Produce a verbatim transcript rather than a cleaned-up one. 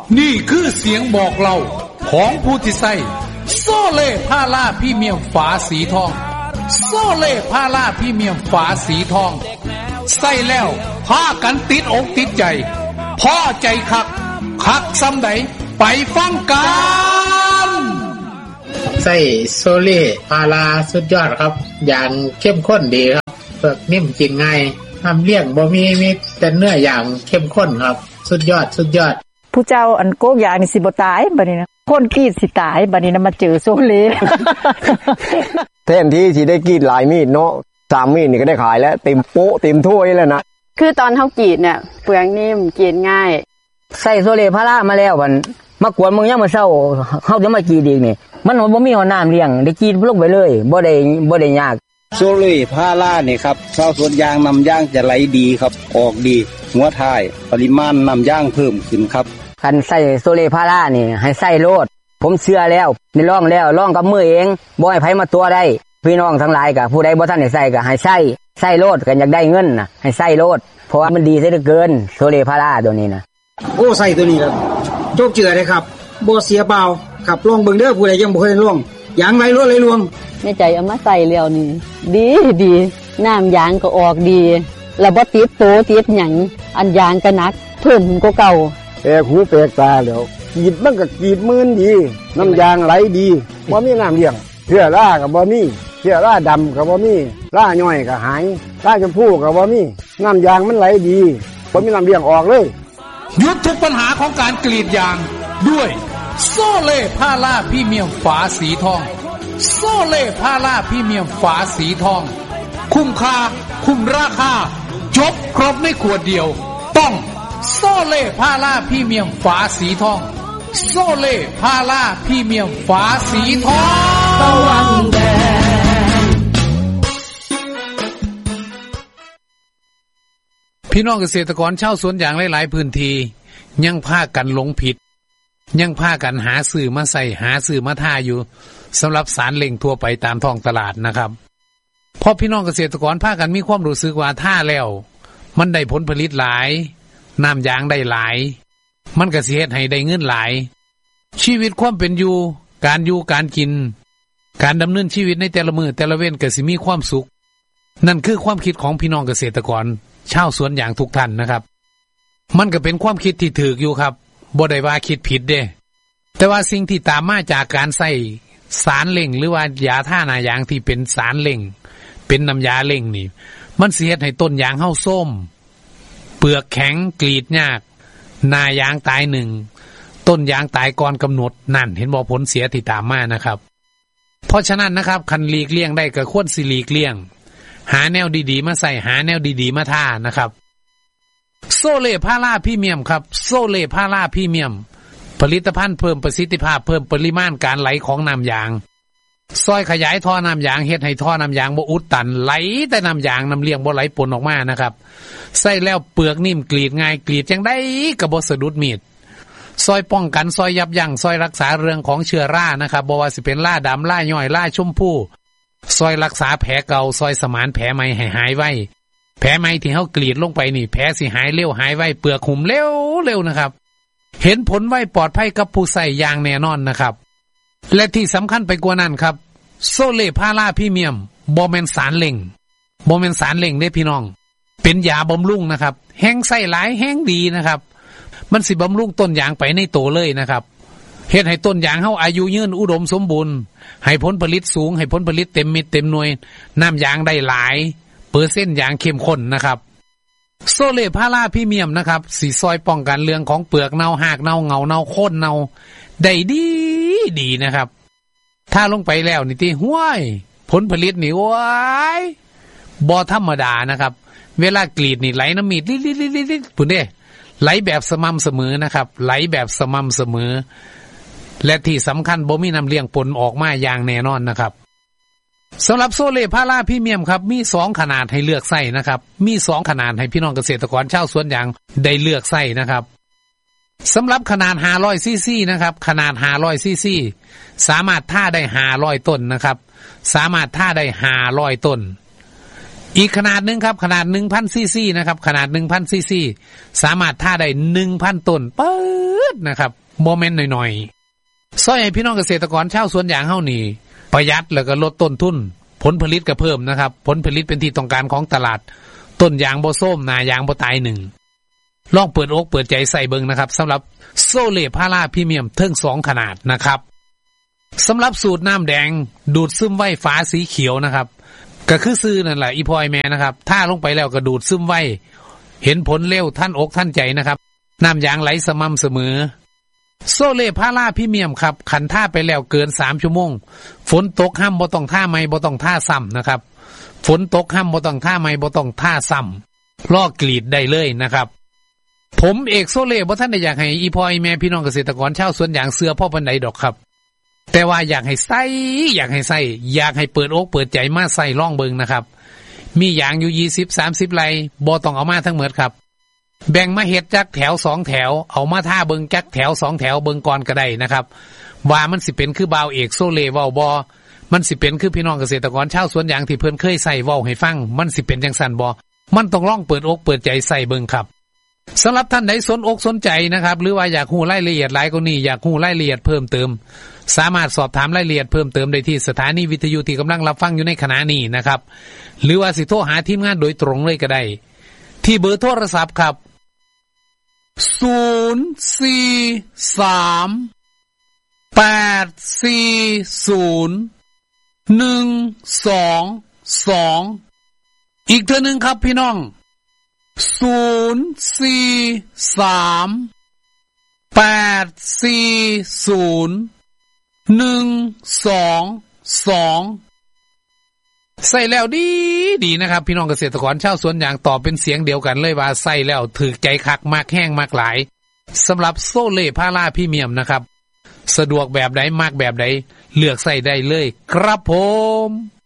นี่คือเสียงบอกเล่าของผู้ที่ใส่โซเล่พาราพรีเมียมฝาสีทองโซเล่พาราพรีเมียมฝาสีทองใส่แล้วพากันติดอกติดใจพอใจคักคักซ้ำใดไปฟังกันใส่โซเล่พาราสุดยอดครับอย่างเข้มข้นดีครับเปลือกนิ่มกินง่ายทำเลี้ยงบ่มีมีแต่เนื้ออย่างเข้มข้นครับสุดยอดสุดยอดผู้เจ้าอันโกกยานี่สิบ่ตายบัดนี้นะคนกรีดสิตายบัดนี้นะมาเจอโซเล่แทนที่สิได้กรีดหลายมีดเนาะสามมีดนี่ก็ได้ขายแล้วเต็มโป๊ะเต็มถ้วยแล้วนะคือตอนเฮากรีดเนี่ยเปลือกนิ่มกินง่ายใส่โซเล่พารามาแล้วมันมากวนมึงยังมาเช้าเฮาจะมากรีดอีกนี่มันบ่มีน้ำเลี้ยงได้กรีดลงไปเลยบ่ได้บ่ได้ยากโซเล่พารานี่ครับชาวสวนยางนำยางจะไหลดีครับออกดีหัวท้ายปริมาณนำยางเพิ่มขึ้นครับคันใส่โซเล่พารานี่ให้ใส่โลดผมเชื่อแล้วนี่ลองแล้วลองกับมือเองบ่ให้ไผมาตัวได้พี่น้องทั้งหลายก็ผู้ใดบ่ทันได้ใส่ก็ให้ใส่ใส่โลดกันอยากได้เงินน่ะให้ใส่โลดเพราะว่ามันดีซะเหลือเกินโซเล่พาราตัวนี้นะโอ้ใส่ตัวนี้ครับโจกเจือเลยครับบ่เสียเปล่าขับลองเบิ่งเด้อผู้ใดยังบ่เคยลองยางไหลรวดไหลรวงแม่ใจเอามาใส่แล้วนี่ดีดีน้ำยางก็ออกดีแล้วบ่ติดโตติดหยังอันยางก็หนักเพิ่มกว่าเก่าแปลกหูแปลกตาแล้วกรีดมันก็กรีดมื่นดีน้ำยางไหลดีบ่มีน้ำเลี้ยงเชื้อราก็บ่มีเชื้อราดำก็บ่มีราย่อยก็หายราชมพูก็บ่มีน้ำยางมันไหลดีบ่มีน้ำเลี้ยงออกเลยหยุดทุกปัญหาของการกรีดยางด้วยโซเล่พาราพรีเมียมฝาสีทองโซเล่พาราพรีเมียมฝาสีทองคุ้มค่าคุ้มราคาจบครบในขวดเดียวต้องโซเล่พาราพรีเมียมฝาสีทองโซเล่พาราพรีเมียมฝาสีทองตะวันแดงพี่น้องเกษตรกรชาวสวนยางหลายๆพื้นที่ยังพากันหลงผิดยังพากันหาซื้อมาใส่หาซื้อมาท่าอยู่สำหรับสารเล่งทั่วไปตามท้องตลาดนะครับเพราะพี่น้องเกษตรกรพากันมีความรู้สึกว่าท่าแล้วมันได้ผลผลิตหลายน้ำยางได้หลายมันก็สิเฮ็ดให้ได้เงินหลายชีวิตความเป็นอยู่การอยู่การกินการดำเนินชีวิตในแต่ละมื้อแต่ละเว้นก็สิมีความสุขนั่นคือความคิดของพี่น้องเกษตรกรชาวสวนยางทุกท่านนะครับมันก็เป็นความคิดที่ถูกอยู่ครับบ่ได้ว่าคิดผิดเด้แต่ว่าสิ่งที่ตามมาจากการใส่สารเล่งหรือว่ายาท่าหน้ายางที่เป็นสารเล่งเป็นน้ำยาเล่งนี่มันสิเฮ็ดให้ต้นยางเฮาส้มเปลือกแข็งกรีดยากหน้ายางตายหนึ่งต้นยางตายก่อนกำหนดนั่นเห็นบ่ผลเสียที่ตามมานะครับเพราะฉะนั้นนะครับคันหลีกเลี่ยงได้ก็ควรสิหลีกเลี่ยงหาแนวดีๆมาใส่หาแนวดีๆมาท่านะครับโซเล่พาราพรีเมียมครับโซเล่พาราพรีเมียมผลิตภัณฑ์เพิ่มประสิทธิภาพเพิ่มปริมาณการไหลของน้ำยางซอยขยายท่อน้ำยางเฮ็ดให้ท่อน้ำยางบ่อุดตันไหลแต่น้ำยางน้ำเลี้ยงบ่ไหลปนออกมานะครับใส่แล้วเปลือกนิ่มกรีดง่ายกรีดจังได๋ก็บ่สะดุดมีดซอยป้องกันซอยยับยั้งซอยรักษาเรื่องของเชื้อรานะครับบ่ว่าสิเป็นราดำราย่อยราชมพูซอยรักษาแผลเก่าซอยสมานแผลใหม่ให้หายไวแผลใหม่ที่เฮากรีดลงไปนี่แผลสิหายเร็วหายไวเปลือกหุ่มเร็วเร็วนะครับเห็นผลไวปลอดภัยกับผู้ใส่อย่างแน่นอนนะครับและที่สำคัญไปกว่านั้นครับโซเล่พาราพรีเมียมบ่แม่นสารเล่งบ่แม่นสารเล่งเด้พี่น้องเป็นยาบำรุงนะครับแห้งใส่หลายแห้งดีนะครับมันสิบำรุงต้นยางไปในโตเลยนะครับเฮ็ดให้ต้นยางเฮาอายุยืนอุดมสมบูรณ์ให้ผลผลิตสูงให้ผลผลิตเต็มเม็ดเต็มหน่วยน้ำยางได้หลายเปอร์เซ็นต์ยางเข้มข้นนะครับโซเล่พาราพรีเมียมนะครับสีซอยป้องกันเรื่องของเปลือกเน่าหากเน่าเงาเน่าโค่นเน่าได้ดีดีนะครับถ้าลงไปแล้วนี่ติห้วยผลผลิตนี่ว้ายบ่ธรรมดานะครับเวลากรีดนี่ไหลน้ำมีดลิดๆๆๆพุ่นเด้ไหลแบบสม่ำเสมอนะครับไหลแบบสม่ำเสมอและที่สำคัญบ่มีน้ำเลี้ยงปนออกมาอย่างแน่นอนนะครับสำหรับโซเล่พาราพรีเมียมครับมีสองขนาดให้เลือกใส่นะครับมีสองขนาดให้พี่น้องเกษตรกรชาวสวนยางได้เลือกใส่นะครับสำหรับขนาดห้าร้อยซีซีนะครับขนาดห้าร้อยซีซีสามารถท่าได้ห้าร้อยต้นนะครับสามารถท่าได้ห้าร้อยต้นอีกขนาดนึงครับขนาด หนึ่งพัน ซีซีนะครับขนาด หนึ่งพัน ซีซีสามารถท่าได้ หนึ่งพัน ต้นปึ๊ดนะครับบ่แม่นน้อยๆซอยให้พี่น้องเกษตรกรชาวสวนยางเฮานี่ประหยัดแล้วก็ลดต้นทุนผลผลิตก็เพิ่มนะครับผลผลิตเป็นที่ต้องการของตลาดต้นยางบ่ส้มหน้ายางบ่ตายหนึ่งลองเปิดอกเปิดใจใส่เบิ่งนะครับสำหรับโซเล่พาราพรีเมียมเทิงสองขนาดนะครับสำหรับสูตรน้ำแดงดูดซึมไว้ฝาสีเขียวนะครับก็คือซื้อนั่นแหละอีพอยแม่นะครับถ้าลงไปแล้วก็ดูดซึมไว้เห็นผลเร็วท่านอกท่านใจนะครับน้ำยางไหลสม่ำเสมอโซเล่พาราพรีเมียมครับขันท่าไปแล้วเกินสามชั่วโมงฝนตกห้ามบ่ต้องท่าไม้บ่ต้องท่าซ้ำนะครับฝนตกห้ามบ่ต้องท่าไม้บ่ต้องท่าซ้ำลอกกรีดได้เลยนะครับผมเอกโซเล่บ่ท่านได้อยากให้อีพอยแม่พี่น้องเกษตรกรชาวสวนยางเสือพ่อปานใดดอกครับแต่ว่าอยากให้ใส่อยากให้ใส่อยากให้เปิดอกเปิดใจมาใส่ล่องเบิงนะครับมียางอยู่ยี่สิบ สามสิบไร่บ่ต้องเอามาทั้งหมดครับแบ่งมาเฮ็ดจักแถวสองแถวเอามาท่าเบิงจักแถวสองแถวเบิงก่อนก็ได้นะครับว่ามันสิเป็นคือบ่าวเอกโซเล่เว้าบ่มันสิเป็นคือพี่น้องเกษตรกรชาวสวนยางที่เพิ่นเคยใส่เว้าให้ฟังมันสิเป็นจังซั่นบ่มันต้องลองเปิดอกเปิดใจใส่เบิงครับสำหรับท่านใดสนอกสนใจนะครับหรือว่าอยากรู้รายละเอียดหลายกว่านี้อยากรู้รายละเอียดเพิ่มเติมสามารถสอบถามรายละเอียดเพิ่มเติมได้ที่สถานีวิทยุที่กำลังรับฟังอยู่ในขณะนี้นะครับหรือว่าสิโทรหาทีมงานโดยตรงเลยก็ได้ที่เบอร์โทรศัพท์ครับศูนย์ สี่ สาม แปด สี่ ศูนย์ หนึ่ง สอง สองอีกเทื่อนึงครับพี่น้องศูนย์ สี่ สาม แปด สี่ ศูนย์ หนึ่ง สอง สองใส่แล้วดีดีนะครับพี่น้องเกษตรกรชาวสวนยางตอบเป็นเสียงเดียวกันเลยว่าใส่แล้วถึกใจคักมากแห้งมากหลายสำหรับโซเล่พาราพรีเมียมนะครับสะดวกแบบใดมากแบบใดเลือกใส่ได้เลยครับผม